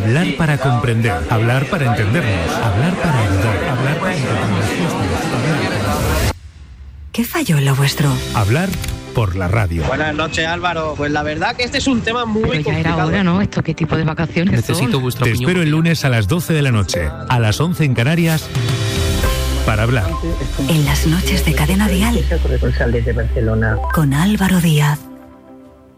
Hablar para comprender, hablar para entendernos, hablar para ayudar, hablar para encontrar respuestas. ¿Qué falló en lo vuestro? Hablar por la radio. Buenas noches, Álvaro. Pues la verdad que este es un tema muy complicado. Ya era hora, ¿no? ¿Esto qué tipo de vacaciones Necesito son? vuestra Te opinión. espero el lunes a las 12 de la noche, a las 11 en Canarias, para hablar. En las noches de Cadena Dial, Corresponsal desde Barcelona. con Álvaro Díaz.